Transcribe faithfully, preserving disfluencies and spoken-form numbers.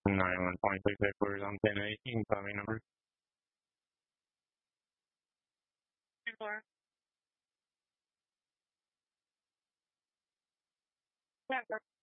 nine one point six headquarters on ten eighteen, five eight number. Four. Yeah,